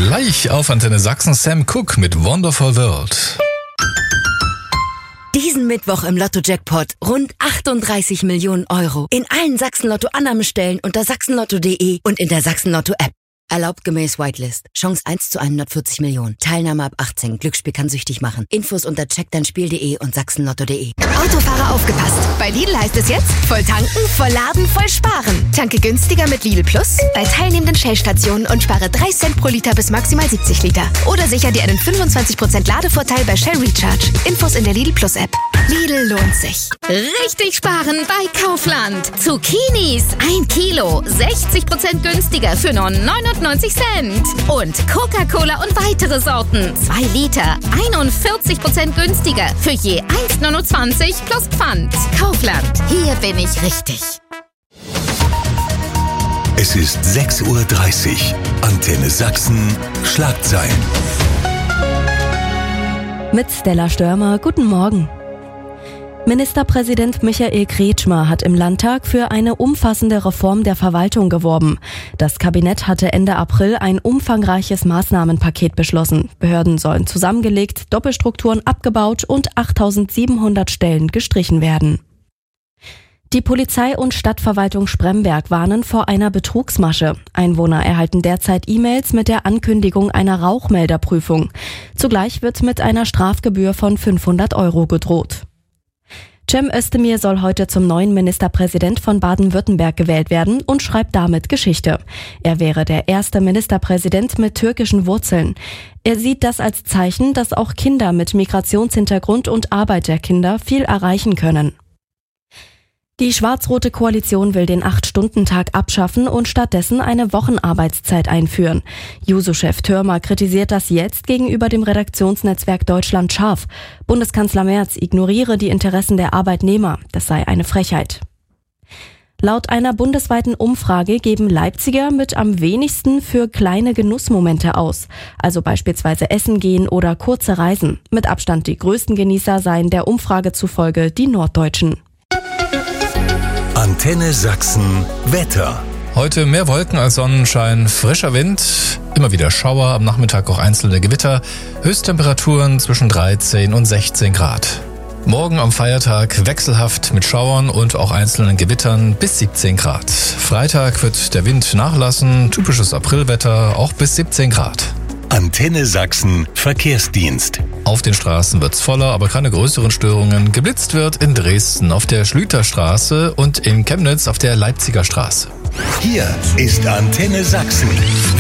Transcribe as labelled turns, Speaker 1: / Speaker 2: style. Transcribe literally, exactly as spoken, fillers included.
Speaker 1: Gleich auf Antenne Sachsen Sam Cooke mit Wonderful World.
Speaker 2: Diesen Mittwoch im Lotto-Jackpot rund achtunddreißig Millionen Euro. In allen Sachsen-Lotto-Annahmestellen unter sachsenlotto punkt de und in der Sachsen-Lotto-App. Erlaubt gemäß Whitelist. Chance eins zu hundertvierzig Millionen. Teilnahme ab achtzehn. Glücksspiel kann süchtig machen. Infos unter check dein spiel punkt de und sachsenlotto punkt de.
Speaker 3: Autofahrer aufgepasst. Bei Lidl heißt es jetzt voll tanken, voll laden, voll sparen. Tanke günstiger mit Lidl Plus bei teilnehmenden Shell-Stationen und spare drei Cent pro Liter bis maximal siebzig Liter. Oder sicher dir einen fünfundzwanzig Prozent Ladevorteil bei Shell Recharge. Infos in der Lidl Plus App. Lidl lohnt sich.
Speaker 4: Richtig sparen bei Kaufland. Zucchinis ein Kilo, sechzig Prozent günstiger für nur neunundneunzig Cent. Und Coca-Cola und weitere Sorten, zwei Liter, einundvierzig Prozent günstiger für je eins Komma neunundzwanzig plus Pfand. Kaufland, hier bin ich richtig.
Speaker 5: Es ist sechs Uhr dreißig. Antenne Sachsen, Schlagzeilen.
Speaker 6: Mit Stella Störmer, guten Morgen. Ministerpräsident Michael Kretschmer hat im Landtag für eine umfassende Reform der Verwaltung geworben. Das Kabinett hatte Ende April ein umfangreiches Maßnahmenpaket beschlossen. Behörden sollen zusammengelegt, Doppelstrukturen abgebaut und achttausendsiebenhundert Stellen gestrichen werden. Die Polizei und Stadtverwaltung Spremberg warnen vor einer Betrugsmasche. Einwohner erhalten derzeit E-Mails mit der Ankündigung einer Rauchmelderprüfung. Zugleich wird mit einer Strafgebühr von fünfhundert Euro gedroht. Cem Özdemir soll heute zum neuen Ministerpräsident von Baden-Württemberg gewählt werden und schreibt damit Geschichte. Er wäre der erste Ministerpräsident mit türkischen Wurzeln. Er sieht das als Zeichen, dass auch Kinder mit Migrationshintergrund und Arbeiterkinder viel erreichen können. Die schwarz-rote Koalition will den acht-Stunden-Tag abschaffen und stattdessen eine Wochenarbeitszeit einführen. Juso-Chef Thürmer kritisiert das jetzt gegenüber dem Redaktionsnetzwerk Deutschland scharf. Bundeskanzler Merz ignoriere die Interessen der Arbeitnehmer. Das sei eine Frechheit. Laut einer bundesweiten Umfrage geben Leipziger mit am wenigsten für kleine Genussmomente aus. Also beispielsweise Essen gehen oder kurze Reisen. Mit Abstand die größten Genießer seien der Umfrage zufolge die Norddeutschen.
Speaker 5: Antenne Sachsen Wetter.
Speaker 1: Heute mehr Wolken als Sonnenschein, frischer Wind, immer wieder Schauer, am Nachmittag auch einzelne Gewitter, Höchsttemperaturen zwischen dreizehn und sechzehn Grad. Morgen am Feiertag wechselhaft mit Schauern und auch einzelnen Gewittern bis siebzehn Grad. Freitag wird der Wind nachlassen, typisches Aprilwetter, auch bis siebzehn Grad.
Speaker 5: Antenne Sachsen Verkehrsdienst.
Speaker 1: Auf den Straßen wird's voller, aber keine größeren Störungen. Geblitzt wird in Dresden auf der Schlüterstraße und in Chemnitz auf der Leipziger Straße.
Speaker 5: Hier ist Antenne Sachsen.